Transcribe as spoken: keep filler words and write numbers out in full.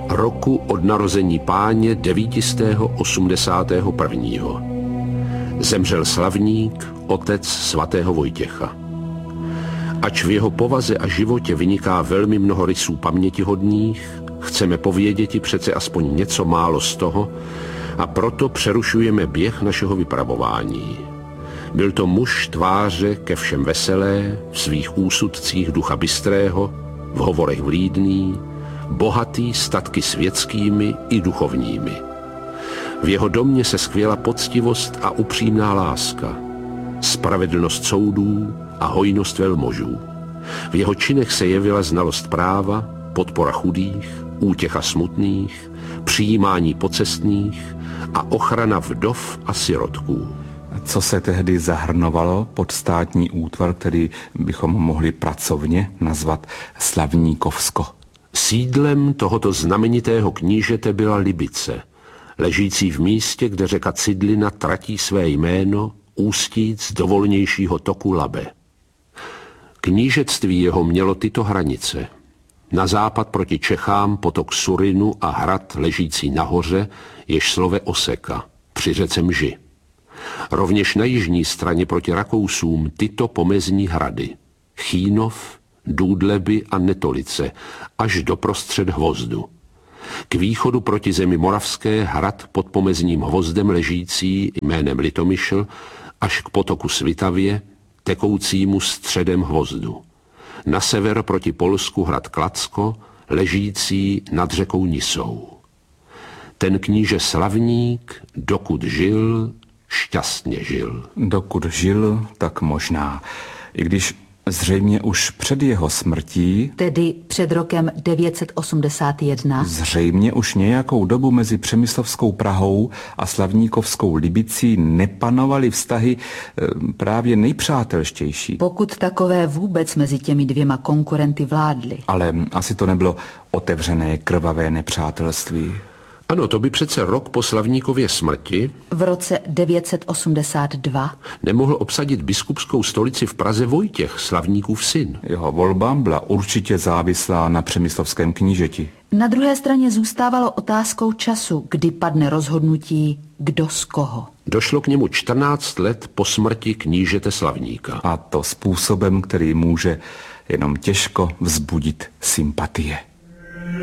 roku od narození Páně devítisté osmdesátého prvního. Zemřel slavník, otec svatého Vojtěcha. Ač v jeho povaze a životě vyniká velmi mnoho rysů pamětihodných, chceme pověděti přece aspoň něco málo z toho a proto přerušujeme běh našeho vypravování. Byl to muž tváře ke všem veselé, v svých úsudcích ducha bystrého, v hovorech vlídný, bohatý statky světskými i duchovními. V jeho domě se skvěla poctivost a upřímná láska, spravedlnost soudů a hojnost velmožů. V jeho činech se jevila znalost práva, podpora chudých, útěcha smutných, přijímání pocestných a ochrana vdov a sirotků. Co se tehdy zahrnovalo pod státní útvar, který bychom mohli pracovně nazvat Slavníkovsko? Sídlem tohoto znamenitého knížete byla Libice, ležící v místě, kde řeka Cidlina tratí své jméno, ústíc do volnějšího toku Labe. Knížectví jeho mělo tyto hranice. Na západ proti Čechám potok Surinu a hrad ležící nahoře, jež slove Oseka, při řece Mži. Rovněž na jižní straně proti Rakousům tyto pomezní hrady. Chýnov, Důdleby a Netolice, až do prostřed Hvozdu. K východu proti zemi moravské hrad pod pomezním Hvozdem ležící jménem Litomyšl, až k potoku Svitavě, tekoucímu středem Hvozdu. Na sever proti Polsku hrad Klacko, ležící nad řekou Nisou. Ten kníže Slavník, dokud žil, šťastně žil. Dokud žil, tak možná. I když zřejmě už před jeho smrtí, tedy před rokem devět set osmdesát jedna, zřejmě už nějakou dobu mezi Přemyslovskou Prahou a Slavníkovskou Libicí nepanovaly vztahy e, právě nejpřátelštější. Pokud takové vůbec mezi těmi dvěma konkurenty vládly. Ale asi to nebylo otevřené krvavé nepřátelství. Ano, to by přece rok po Slavníkově smrti v roce devět set osmdesát dva nemohl obsadit biskupskou stolici v Praze Vojtěch, Slavníkův syn. Jeho volba byla určitě závislá na přemyslovském knížeti. Na druhé straně zůstávalo otázkou času, kdy padne rozhodnutí, kdo z koho. Došlo k němu čtrnáct let po smrti knížete Slavníka. A to způsobem, který může jenom těžko vzbudit sympatie.